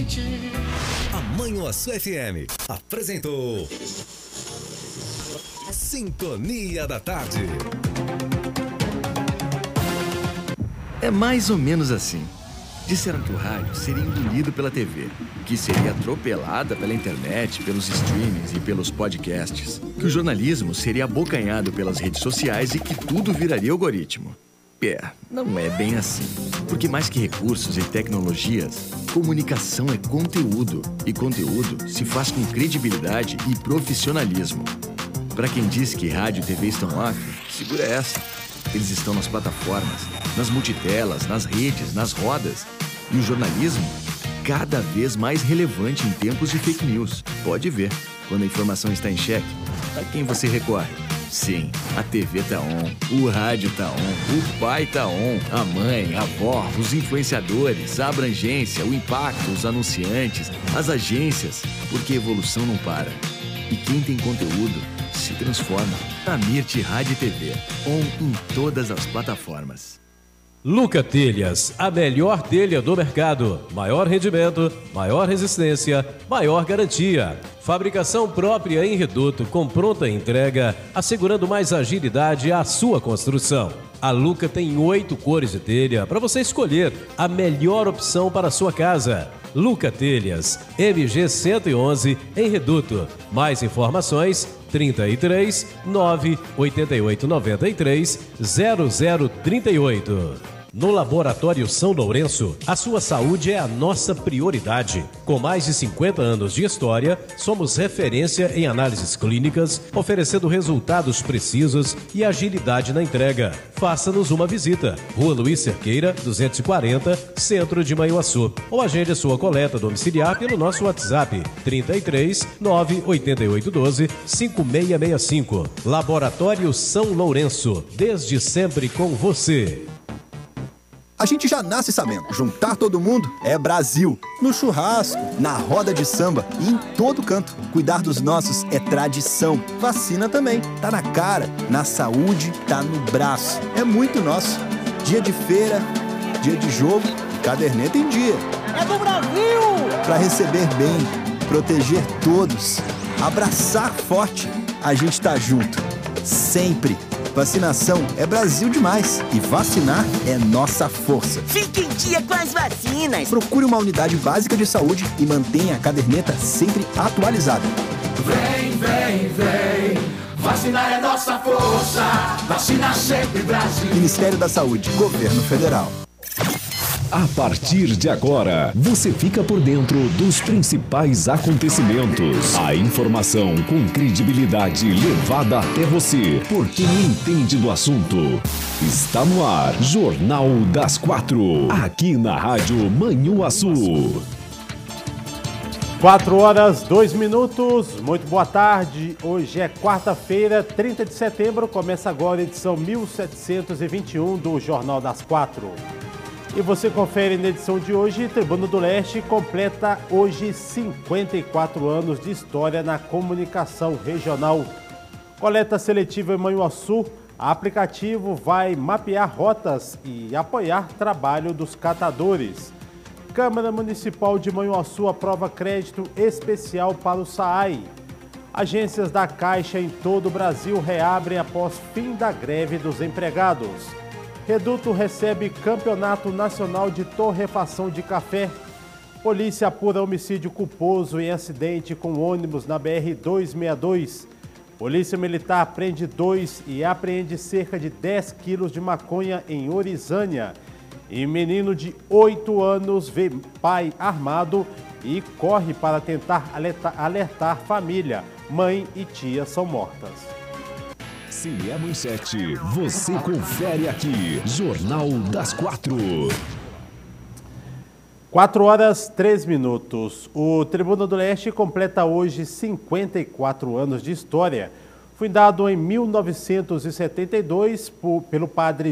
gente. A Manhuaçu FM apresentou Sintonia da Tarde. É mais ou menos assim. Disseram que o rádio seria engolido pela TV, que seria atropelada pela internet, pelos streamings e pelos podcasts, que o jornalismo seria abocanhado pelas redes sociais e que tudo viraria algoritmo. Não é bem assim. Porque mais que recursos e tecnologias, comunicação é conteúdo. E conteúdo se faz com credibilidade e profissionalismo. Para quem diz que rádio e TV estão off, segura essa. Eles estão nas plataformas, nas multitelas, nas redes, nas rodas. E o jornalismo, cada vez mais relevante em tempos de fake news. Pode ver, quando a informação está em xeque, a quem você recorre? Sim, a TV tá on, o rádio tá on, o pai tá on, a mãe, a avó, os influenciadores, a abrangência, o impacto, os anunciantes, as agências, porque a evolução não para. E quem tem conteúdo se transforma. A Mirti Rádio e TV, on em todas as plataformas. Luca Telhas, a melhor telha do mercado. Maior rendimento, maior resistência, maior garantia. Fabricação própria em reduto com pronta entrega, assegurando mais agilidade à sua construção. A Luca tem 8 cores de telha para você escolher a melhor opção para a sua casa. Luca Telhas, MG 111 em reduto. Mais informações 33 988 93 0038. No Laboratório São Lourenço, a sua saúde é a nossa prioridade. Com mais de 50 anos de história, somos referência em análises clínicas, oferecendo resultados precisos e agilidade na entrega. Faça-nos uma visita. Rua Luiz Cerqueira, 240, Centro de Manhuaçu. Ou agende a sua coleta domiciliar pelo nosso WhatsApp 33 98812 5665. Laboratório São Lourenço, desde sempre com você. A gente já nasce sabendo, juntar todo mundo é Brasil. No churrasco, na roda de samba e em todo canto. Cuidar dos nossos é tradição. Vacina também, tá na cara. Na saúde, tá no braço. É muito nosso. Dia de feira, dia de jogo, caderneta em dia. É do Brasil! Pra receber bem, proteger todos, abraçar forte, a gente tá junto. Sempre. Vacinação é Brasil demais e vacinar é nossa força. Fique em dia com as vacinas. Procure uma unidade básica de saúde e mantenha a caderneta sempre atualizada. Vem, vem, vem, vacinar é nossa força. Vacina sempre Brasil. Ministério da Saúde, Governo Federal. A partir de agora, você fica por dentro dos principais acontecimentos. A informação com credibilidade levada até você, por quem entende do assunto. Está no ar, Jornal das 4, aqui na Rádio Manhuaçu. 4h02. Muito boa tarde. Hoje é quarta-feira, 30 de setembro. Começa agora a edição 1721 do Jornal das 4. E você confere na edição de hoje, Tribuna do Leste completa hoje 54 anos de história na comunicação regional. Coleta seletiva em Manhuaçu, aplicativo vai mapear rotas e apoiar trabalho dos catadores. Câmara Municipal de Manhuaçu aprova crédito especial para o SAAI. Agências da Caixa em todo o Brasil reabrem após fim da greve dos empregados. Reduto recebe Campeonato Nacional de Torrefação de Café. Polícia apura homicídio culposo em acidente com ônibus na BR-262. Polícia Militar prende 2 e apreende cerca de 10 quilos de maconha em Orizânia. E menino de 8 anos vê pai armado e corre para tentar alertar família. Mãe e tia são mortas. Se é manchete, você confere aqui. Jornal das 4. 4h03. O Tribuna do Leste completa hoje 54 anos de história. Fundado em 1972 pelo padre